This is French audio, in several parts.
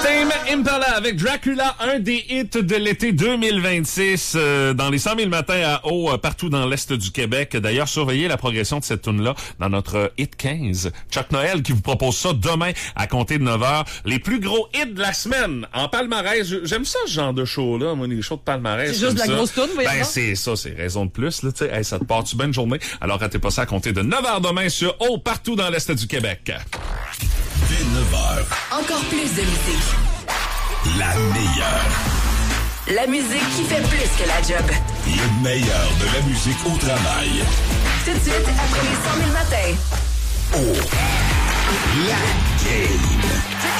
Tame Impala avec Dracula, un des hits de l'été 2026 dans les 100 000 matins à eau partout dans l'Est du Québec. D'ailleurs, surveillez la progression de cette tune-là dans notre Hit 15. Chuck Noël qui vous propose ça demain à compter de 9h. Les plus gros hits de la semaine en palmarès. J'aime ça, ce genre de show-là, moi, les shows de palmarès. C'est juste de la grosse tune, voyons. Ben, c'est ça, c'est raison de plus, là, tu sais. Hey, ça te part-tu bien une journée? Alors, ratez pas ça à compter de 9h demain sur eau partout dans l'Est du Québec. Dès 9h. Encore plus de musique. La meilleure. La musique qui fait plus que la job. Le meilleur de la musique au travail. Tout de suite, après les 100 000 matins. Oh. La game.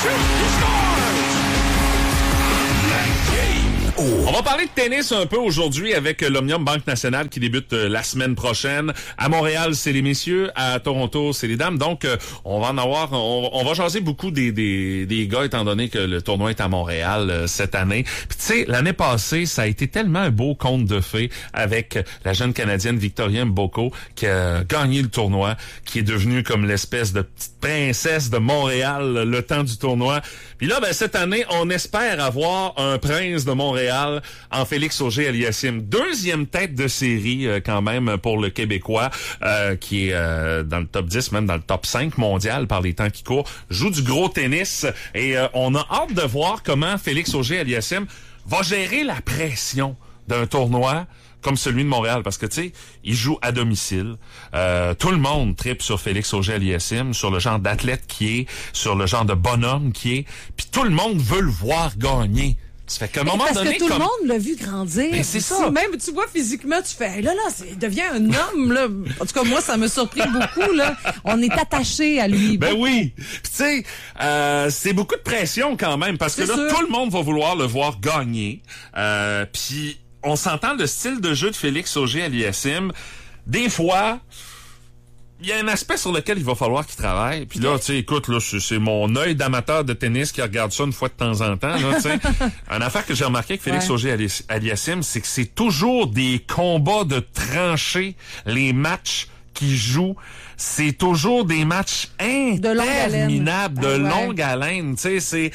La game. Oh. On va parler de tennis un peu aujourd'hui avec l'Omnium Banque Nationale qui débute la semaine prochaine. À Montréal, c'est les messieurs. À Toronto, c'est les dames. Donc, on va en avoir... On va jaser beaucoup des gars étant donné que le tournoi est à Montréal cette année. Puis tu sais, l'année passée, ça a été tellement un beau conte de fées avec la jeune Canadienne Victoria Mboko qui a gagné le tournoi, qui est devenue comme l'espèce de petite princesse de Montréal le temps du tournoi. Puis là, ben cette année, on espère avoir un prince de Montréal en Félix Auger-Aliassime. Deuxième tête de série quand même pour le Québécois qui est dans le top 10, même dans le top 5 mondial par les temps qui courent. Joue du gros tennis et on a hâte de voir comment Félix Auger-Aliassime va gérer la pression d'un tournoi comme celui de Montréal, parce que tu sais, il joue à domicile. Tout le monde tripe sur Félix Auger-Aliassime, sur le genre d'athlète qui est, sur le genre de bonhomme qui est, puis tout le monde veut le voir gagner. Ça fait qu'à un moment parce donné, que tout le monde l'a vu grandir. Ben, c'est ça. Même, tu vois, physiquement, tu fais, là, il devient un homme, là. En tout cas, moi, ça me surpris beaucoup, là. On est attaché à lui. Ben beaucoup. oui. Puis tu sais, c'est beaucoup de pression quand même, parce que là, sûr. tout le monde va vouloir le voir gagner. Puis on s'entend le style de jeu de Félix Auger-Aliassime. Des fois, il y a un aspect sur lequel il va falloir qu'il travaille. Puis là, tu sais, écoute, là, c'est mon œil d'amateur de tennis qui regarde ça une fois de temps en temps. Là, tu sais, une affaire que j'ai remarqué avec Félix Auger-Aliassime, c'est que c'est toujours des combats de tranchées, les matchs qu'il joue. C'est toujours des matchs interminables, de longue haleine. Tu sais, c'est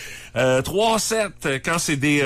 3-7 quand c'est des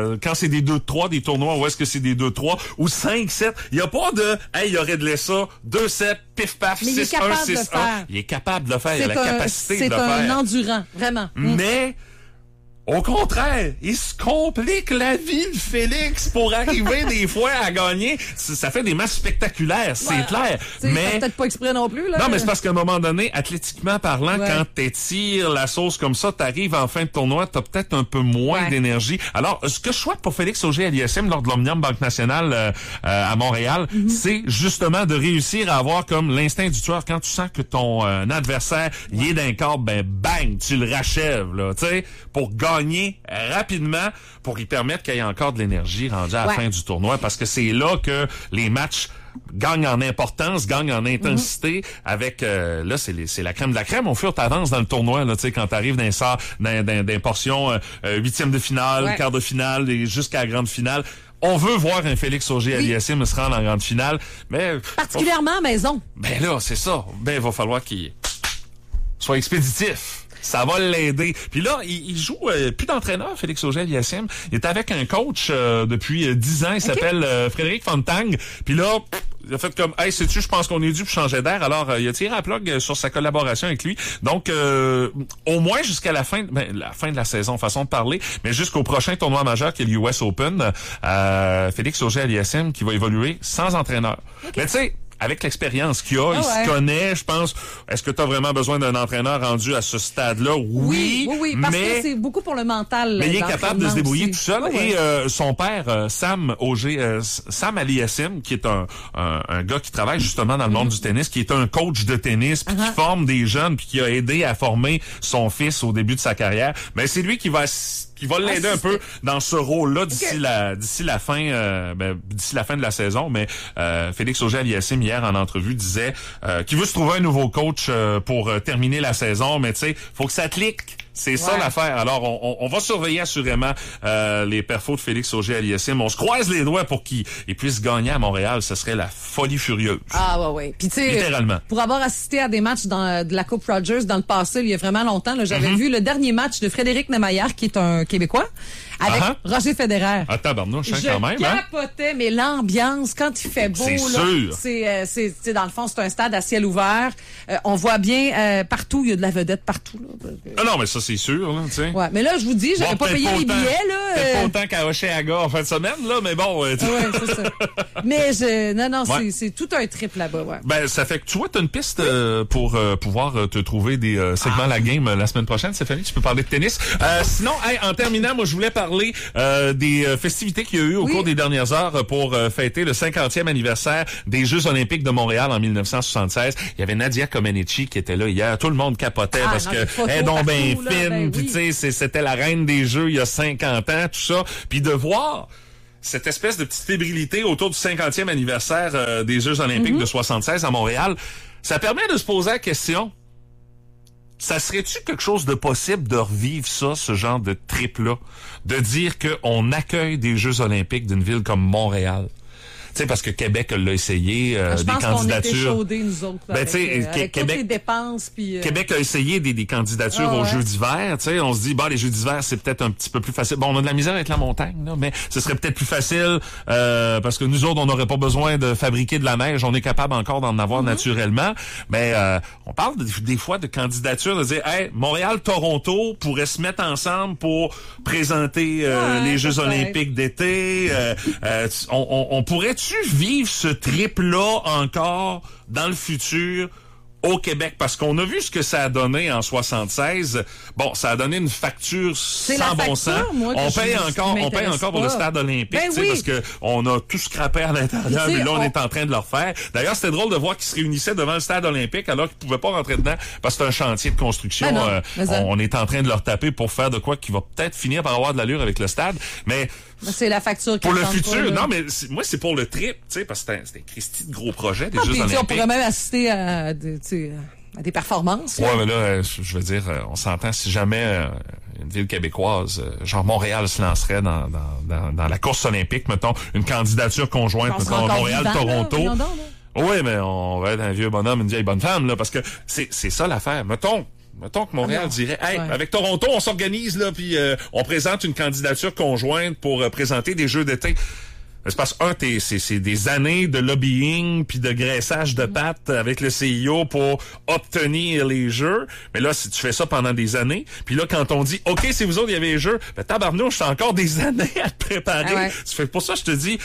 2-3, des tournois où est-ce que c'est des 2-3 ou 5-7. Il y a pas de hey, il aurait de ça 2-7 pif paf 6-1 6-1. Il est capable de le faire, il a la capacité de le faire. C'est un endurant, vraiment. Mais au contraire, il se complique la vie de Félix pour arriver des fois à gagner. Ça fait des matchs spectaculaires, c'est clair. Mais peut-être pas exprès non plus, là. Non, mais c'est parce qu'à un moment donné, athlétiquement parlant, quand t'étires la sauce comme ça, t'arrives en fin de tournoi, t'as peut-être un peu moins d'énergie. Alors, ce que je souhaite pour Félix Auger-Aliassime lors de l'Omnium Banque Nationale à Montréal, c'est justement de réussir à avoir comme l'instinct du tueur. Quand tu sens que ton adversaire y est d'un corps, ben bang, tu le rachèves, là, tu sais, pour gagner rapidement, pour lui permettre qu'il y ait encore de l'énergie rendue à la fin du tournoi, parce que c'est là que les matchs gagnent en importance, gagnent en intensité, avec là c'est la crème de la crème. Au fur et t'avances dans le tournoi, là, tu sais, quand t'arrives d'un portion huitième de finale, quart de finale et jusqu'à la grande finale. On veut voir un Félix Auger-Aliassime se rendre en grande finale, mais particulièrement à maison. Ben là, c'est ça. Ben il va falloir qu'il soit expéditif. Ça va l'aider. Puis là, il joue plus d'entraîneur, Félix Auger-Aliassime. Il est avec un coach depuis 10 ans. Il s'appelle Frédéric Fontang. Puis là, il a fait comme, hey, sais-tu, je pense qu'on est dû pour changer d'air. Alors, il a tiré à plug sur sa collaboration avec lui. Donc, au moins jusqu'à la fin de la saison, façon de parler, mais jusqu'au prochain tournoi majeur qui est l'US Open, Félix Auger-Aliassime qui va évoluer sans entraîneur. Mais tu sais, avec l'expérience qu'il a, il se connaît, je pense. Est-ce que tu as vraiment besoin d'un entraîneur rendu à ce stade-là? Oui, parce que c'est beaucoup pour le mental. Mais il est capable de se débrouiller tout seul. Oui. Et son père, Sam Aliassime, qui est un gars qui travaille justement dans le monde du tennis, qui est un coach de tennis, puis qui forme des jeunes, puis qui a aidé à former son fils au début de sa carrière. Mais c'est lui qui va l'aider un peu dans ce rôle-là d'ici la fin de la saison. Mais Félix Auger-Aliassime hier en entrevue disait qu'il veut se trouver un nouveau coach pour terminer la saison, mais tu sais, faut que ça clique. C'est ça Ouais. l'affaire. Alors, on va surveiller assurément les perfos de Félix Auger-Aliassime. On se croise les doigts pour qu'il puisse gagner à Montréal. Ce serait la folie furieuse. Ah ouais. Puis tu sais, Littéralement. pour avoir assisté à des matchs de la Coupe Rogers dans le passé, il y a vraiment longtemps, là, j'avais vu le dernier match de Frédéric Nemaillard, qui est un Québécois, avec Roger Federer. Ah, tabarnouche, Je quand même, hein? capotais, mais l'ambiance, quand il fait beau, C'est là, sûr. c'est dans le fond, c'est un stade à ciel ouvert. On voit bien partout, il y a de la vedette partout. Là. Ah non, mais ça, c'est sûr, là, tu sais. Ouais, mais là, je vous dis, j'avais pas payé les billets, là. Peut-être pas autant qu'à Hochelaga en fin de semaine, là, mais bon. Ouais, c'est ça. Mais non, Ouais. c'est tout un trip là-bas, ouais. Ben, ça fait que tu vois, t'as une piste pour pouvoir te trouver des segments à la game la semaine prochaine, Stéphanie. Tu peux parler de tennis. Sinon, en terminant, moi, je voulais parler des festivités qu'il y a eu au cours des dernières heures pour fêter le 50e anniversaire des Jeux olympiques de Montréal en 1976. Il y avait Nadia Comaneci qui était là hier. Tout le monde capotait parce non, que les photos elle est donc bien partout, là, fine. ben Puis oui. tu sais, c'était la reine des Jeux il y a 50 ans, tout ça. Puis de voir cette espèce de petite fébrilité autour du 50e anniversaire des Jeux olympiques de 76 à Montréal, ça permet de se poser la question, ça serait-tu quelque chose de possible de revivre ça, ce genre de trip-là? De dire qu'on accueille des Jeux olympiques d'une ville comme Montréal? Tu sais, parce que Québec l'a essayé, Je des pense qu'on était candidatures. chaudés, nous autres. Ben, avec, tu sais, avec Québec- toutes les dépenses, puis... Québec a essayé des candidatures aux ouais. Jeux d'hiver, tu sais, on se dit bah les Jeux d'hiver c'est peut-être un petit peu plus facile. Bon, on a de la misère avec la montagne là, mais ce serait peut-être plus facile parce que nous autres on n'aurait pas besoin de fabriquer de la neige, on est capable encore d'en avoir naturellement, mais on parle des fois de candidatures de dire hey, Montréal-Toronto pourrait se mettre ensemble pour présenter les Jeux peut-être. olympiques d'été, on pourrait-tu vivre ce trip-là encore dans le futur au Québec? Parce qu'on a vu ce que ça a donné en 76. Bon, ça a donné une facture sans la bon facture, sens. moi, que On je- paye qui encore m'intéresse pour le pas. stade olympique, Ben tu sais, oui. parce que on a tout scrappé à l'intérieur, Tu sais, mais là, on on- est en train de le refaire. D'ailleurs, c'était drôle de voir qu'ils se réunissaient devant le stade olympique alors qu'ils pouvaient pas rentrer dedans parce que c'est un chantier de construction. Ben non, mais ça- on est en train de leur taper pour faire de quoi qui va peut-être finir par avoir de l'allure avec le stade. Mais C'est la facture qui pour le tente futur, pas, là. non, mais moi, c'est pour le trip, tu sais, parce que c'était un Christy de gros projet, des Ah, Jeux puis, tu sais, on olympiques. pourrait même assister à des, tu sais, à des performances. là. Ouais, mais là, je veux dire, on s'entend si jamais une ville québécoise, genre Montréal, se lancerait dans la course olympique, mettons, une candidature conjointe, On sera mettons, encore Montréal-Toronto. vivant, là, voyons donc, Oui, mais on va être un vieux bonhomme, une vieille bonne femme, là, parce que c'est ça l'affaire. Mettons que Montréal non. dirait, hey, Ouais. avec Toronto, on s'organise, là, puis on présente une candidature conjointe pour présenter des Jeux d'été. C'est parce que, c'est des années de lobbying puis de graissage de pattes avec le CIO pour obtenir les jeux. Mais là, si tu fais ça pendant des années, puis là, quand on dit, OK, c'est vous autres, il y avait les jeux, ben tabarnouche, c'est encore des années à te préparer. Ah ouais. Ça fait pour ça, je te dis,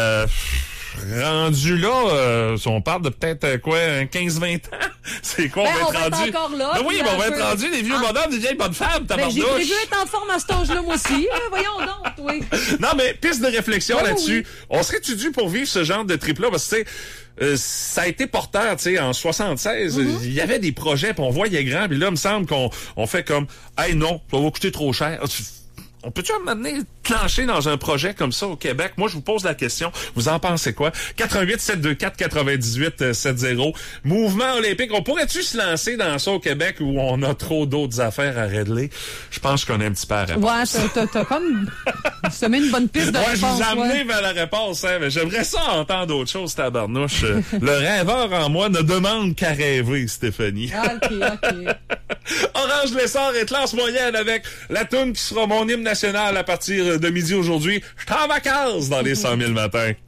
rendu là, on parle de peut-être quoi, 15-20 ans? C'est quoi, Ben, on on va va être rendu? être encore là, Ben oui, puis ben, on va un être peu- rendu des vieux Ah. bonhommes, des vieilles bonnes femmes, Ben, tabarnouche. j'ai prévu être en forme à cet âge-là, moi aussi. Voyons donc, oui. Non, mais piste de réflexion Oui, là-dessus. oui. On serait-tu dû pour vivre ce genre de trip-là? Parce que, tu sais, ça a été porteur, tu sais, en 76. Il y avait des projets, puis on voyait grand, puis là, il me semble qu'on fait comme, hey, non, ça va coûter trop cher. On peut-tu m'amener clencher dans un projet comme ça au Québec? Moi, je vous pose la question. Vous en pensez quoi? 88-724-98-70. Mouvement olympique. On pourrait-tu se lancer dans ça au Québec où on a trop d'autres affaires à régler? Je pense qu'on est un petit peu à répondre. Ouais, t'as comme semé une bonne piste de Ouais, je réponse. vous ai amené ouais. vers la réponse, hein, mais j'aimerais ça entendre autre chose, tabarnouche. Le rêveur en moi ne demande qu'à rêver, Stéphanie. Ah, OK. Orange Lessard est classe moyenne avec la toune qui sera mon hymne national à partir de midi aujourd'hui. Je suis en vacances dans les 100 000 matins.